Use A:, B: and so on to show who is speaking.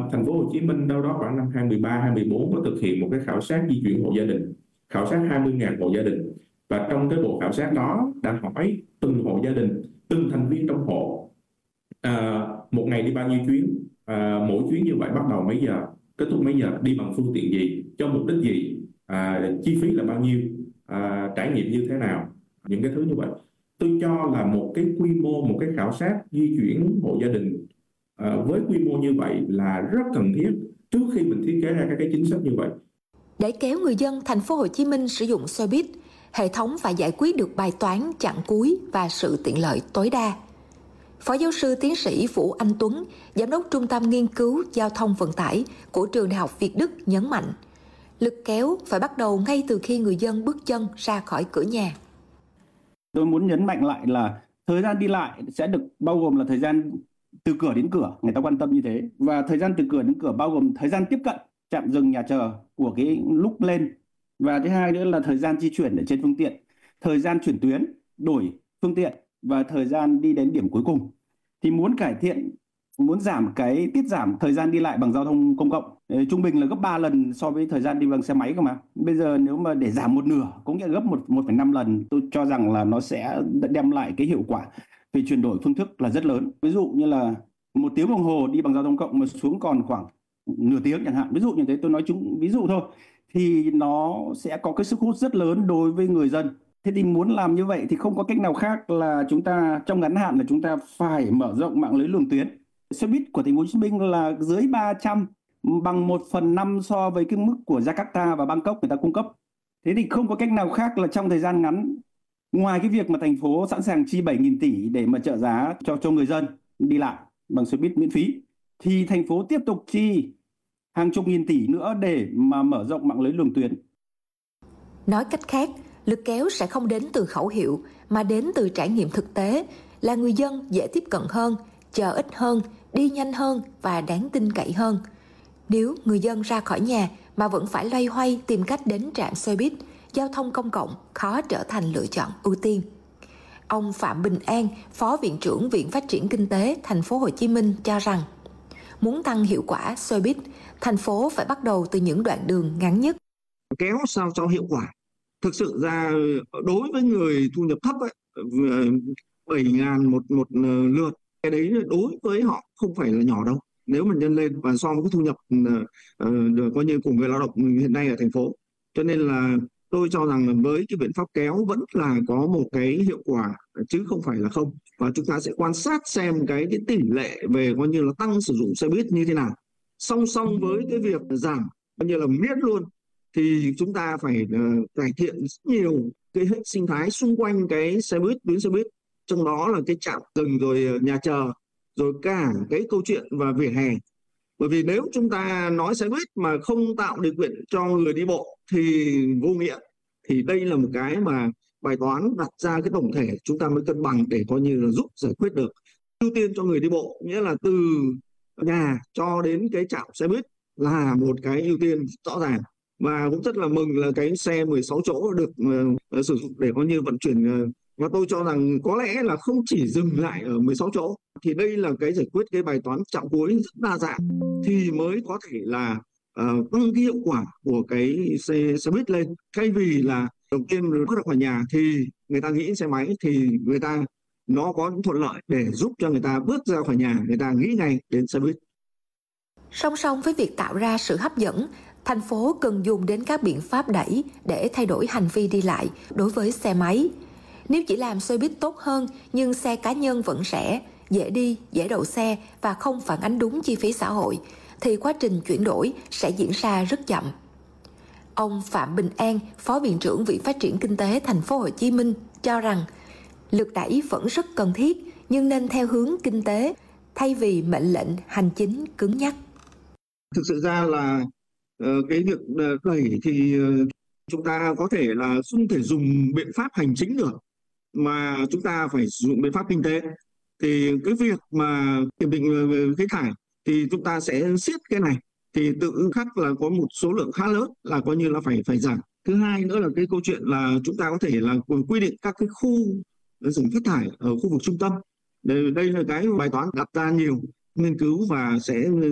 A: thành phố Hồ Chí Minh đâu đó khoảng năm 2013, 2014 có thực hiện một cái khảo sát di chuyển hộ gia đình, khảo sát 20.000 hộ gia đình, và trong cái bộ khảo sát đó đã hỏi từng hộ gia đình, từng thành viên trong hộ một ngày đi bao nhiêu chuyến, mỗi chuyến như vậy bắt đầu mấy giờ, kết thúc mấy giờ, đi bằng phương tiện gì, cho mục đích gì, chi phí là bao nhiêu, trải nghiệm như thế nào, những cái thứ như vậy. Tôi cho là một cái quy mô, một cái khảo sát di chuyển hộ gia đình với quy mô như vậy là rất cần thiết trước khi mình thiết kế ra các cái chính sách như vậy.
B: Để kéo người dân thành phố Hồ Chí Minh sử dụng xe buýt, hệ thống phải giải quyết được bài toán chặng cuối và sự tiện lợi tối đa. Phó giáo sư tiến sĩ Vũ Anh Tuấn, Giám đốc Trung tâm Nghiên cứu Giao thông Vận tải của Trường Đại học Việt Đức nhấn mạnh, lực kéo phải bắt đầu ngay từ khi người dân bước chân ra khỏi cửa nhà.
C: Tôi muốn nhấn mạnh lại là thời gian đi lại sẽ được bao gồm là thời gian từ cửa đến cửa, người ta quan tâm như thế. Và thời gian từ cửa đến cửa bao gồm thời gian tiếp cận trạm dừng nhà chờ của cái lúc lên. Và thứ hai nữa là thời gian di chuyển ở trên phương tiện, thời gian chuyển tuyến, đổi phương tiện và thời gian đi đến điểm cuối cùng. Thì muốn cải thiện, muốn giảm cái tiết giảm thời gian đi lại bằng giao thông công cộng, trung bình là gấp 3 lần so với thời gian đi bằng xe máy cơ mà. Bây giờ nếu mà để giảm một nửa, cũng như gấp 1,5 lần, tôi cho rằng là nó sẽ đem lại cái hiệu quả về chuyển đổi phương thức là rất lớn. Ví dụ như là 1 tiếng đồng hồ đi bằng giao thông cộng mà xuống còn khoảng nửa tiếng chẳng hạn. Ví dụ như thế, tôi nói chúng ví dụ thôi. Thì nó sẽ có cái sức hút rất lớn đối với người dân. Thế thì muốn làm như vậy thì không có cách nào khác là chúng ta trong ngắn hạn là chúng ta phải mở rộng mạng lưới luồng tuyến. Xe buýt của thành phố Hồ Chí Minh là dưới 300, bằng 1/5 so với cái mức của Jakarta và Bangkok người ta cung cấp. Thế thì không có cách nào khác là trong thời gian ngắn, ngoài cái việc mà thành phố sẵn sàng chi 7.000 tỷ để mà trợ giá cho người dân đi lại bằng xe buýt miễn phí, thì thành phố tiếp tục chi hàng chục nghìn tỷ nữa để mà mở rộng mạng lưới luồng tuyến.
B: Nói cách khác, lực kéo sẽ không đến từ khẩu hiệu mà đến từ trải nghiệm thực tế, là người dân dễ tiếp cận hơn, chờ ít hơn, đi nhanh hơn và đáng tin cậy hơn. Nếu người dân ra khỏi nhà mà vẫn phải loay hoay tìm cách đến trạm xe buýt, giao thông công cộng khó trở thành lựa chọn ưu tiên. Ông Phạm Bình An, Phó Viện trưởng Viện Phát triển Kinh tế Thành phố Hồ Chí Minh cho rằng, muốn tăng hiệu quả xe buýt, thành phố phải bắt đầu từ những đoạn đường ngắn nhất.
D: Kéo sao cho hiệu quả. Thực sự ra đối với người thu nhập thấp ấy, 7.000 một lượt, cái đấy đối với họ không phải là nhỏ đâu. Nếu mà nhân lên và so với cái thu nhập coi như của người lao động hiện nay ở thành phố. Cho nên là tôi cho rằng với cái biện pháp kéo vẫn là có một cái hiệu quả chứ không phải là không. Và chúng ta sẽ quan sát xem cái tỷ lệ về coi như là tăng sử dụng xe buýt như thế nào. Song song với cái việc giảm coi như là miễn luôn, thì chúng ta phải cải thiện rất nhiều cái hệ sinh thái xung quanh cái xe buýt, tuyến xe buýt, trong đó là cái trạm dừng rồi nhà chờ, rồi cả cái câu chuyện và vỉa hè. Bởi vì nếu chúng ta nói xe buýt mà không tạo điều kiện cho người đi bộ thì vô nghĩa. Thì đây là một cái mà bài toán đặt ra cái tổng thể chúng ta mới cân bằng để coi như là giúp giải quyết được. Ưu tiên cho người đi bộ, nghĩa là từ nhà cho đến cái trạm xe buýt là một cái ưu tiên rõ ràng. Và cũng rất là mừng là cái xe 16 chỗ được sử dụng để coi như vận chuyển. Và tôi cho rằng có lẽ là không chỉ dừng lại ở 16 chỗ, thì đây là cái giải quyết cái bài toán chặng cuối rất đa dạng, thì mới có thể là tăng cái hiệu quả của cái xe buýt lên. Thay vì là đầu tiên bước ra khỏi nhà thì người ta nghĩ xe máy, thì người ta nó có những thuận lợi để giúp cho người ta bước ra khỏi nhà, người ta nghĩ ngay đến xe buýt.
B: Song song với việc tạo ra sự hấp dẫn, thành phố cần dùng đến các biện pháp đẩy để thay đổi hành vi đi lại đối với xe máy. Nếu chỉ làm xe buýt tốt hơn nhưng xe cá nhân vẫn rẻ, dễ đi, dễ đậu xe và không phản ánh đúng chi phí xã hội, thì quá trình chuyển đổi sẽ diễn ra rất chậm. Ông Phạm Bình An, Phó Viện trưởng Viện Phát triển Kinh tế Thành phố Hồ Chí Minh cho rằng, lực đẩy vẫn rất cần thiết nhưng nên theo hướng kinh tế thay vì mệnh lệnh hành chính cứng nhắc.
D: Thực sự ra là cái việc đẩy thì chúng ta có thể là không thể dùng biện pháp hành chính được, mà chúng ta phải sử dụng biện pháp kinh tế. Thì cái việc mà kiểm định khí thải thì chúng ta sẽ siết cái này, thì tự khắc là có một số lượng khá lớn là coi như là phải giảm. Thứ hai nữa là cái câu chuyện là chúng ta có thể là quy định các cái khu xử phát thải ở khu vực trung tâm. Đây là cái bài toán đặt ra nhiều nghiên cứu và sẽ